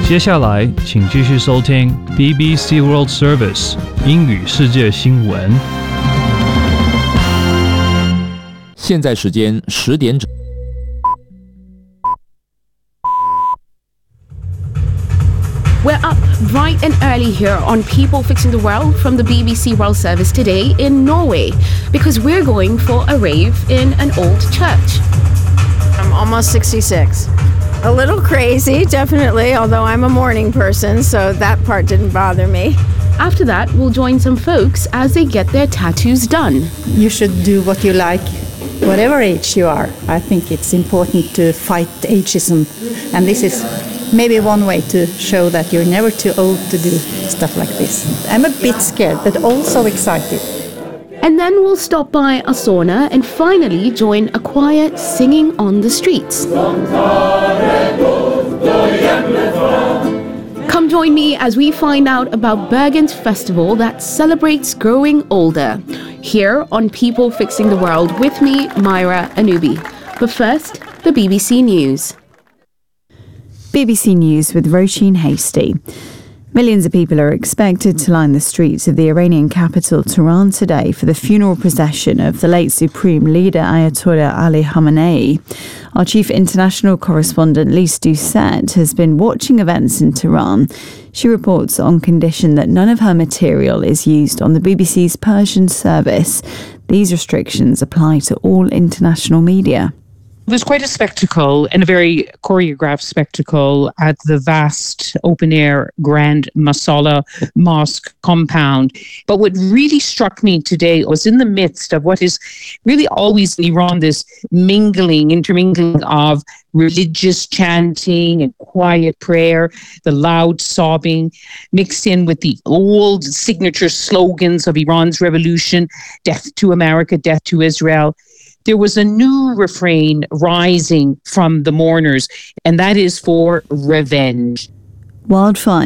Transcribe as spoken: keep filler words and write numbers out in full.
接下来，请继续收听 B B C World Service 英语世界新闻。 现在时间十点整。 We're up bright and early here on People Fixing the World from the B B C World Service today in Norway because we're going for a rave in an old church. I'm almost sixty-six. A little crazy, definitely, although I'm a morning person, so that part didn't bother me. After that, we'll join some folks as they get their tattoos done. You should do what you like, whatever age you are. I think it's important to fight ageism, and this is maybe one way to show that you're never too old to do stuff like this. I'm a bit scared, but also excited. And then we'll stop by a sauna and finally join a choir singing on the streets. Come join me as we find out about Bergen's festival that celebrates growing older. Here on People Fixing the World with me, Myra Anubi. But first, the B B C News. B B C News with Roisin Hasty. Millions of people are expected to line the streets of the Iranian capital, Tehran, today for the funeral procession of the late Supreme Leader Ayatollah Ali Khamenei. Our chief international correspondent, Lise Doucette, has been watching events in Tehran. She reports on condition that none of her material is used on the B B C's Persian service. These restrictions apply to all international media. It was quite a spectacle and a very choreographed spectacle at the vast open-air Grand Masala Mosque compound. But what really struck me today was in the midst of what is really always in Iran, this mingling, intermingling of religious chanting and quiet prayer, the loud sobbing, mixed in with the old signature slogans of Iran's revolution, death to America, death to Israel. There was a new refrain rising from the mourners, and that is for revenge. Wildfire